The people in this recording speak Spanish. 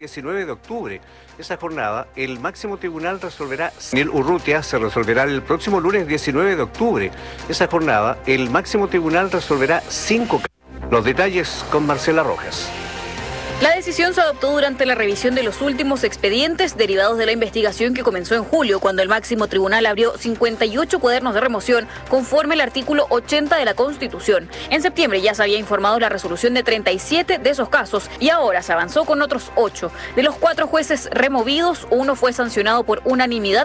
19 de octubre. Esa jornada, el máximo tribunal resolverá. Daniel Urrutia se resolverá el próximo lunes 19 de octubre. Esa jornada, el máximo tribunal resolverá 5 casos. Los detalles con Marcela Rojas. La decisión se adoptó durante la revisión de los últimos expedientes derivados de la investigación que comenzó en julio, cuando el máximo tribunal abrió 58 cuadernos de remoción conforme al artículo 80 de la Constitución. En septiembre ya se había informado la resolución de 37 de esos casos y ahora se avanzó con otros 8. De los 4 jueces removidos, uno fue sancionado por unanimidad